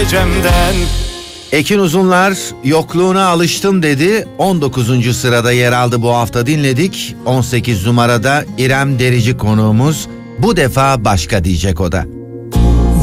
Cem'den. Ekin Uzunlar yokluğuna alıştım dedi. 19. sırada yer aldı, bu hafta dinledik. 18 numarada İrem Derici konuğumuz. Bu defa başka diyecek o da.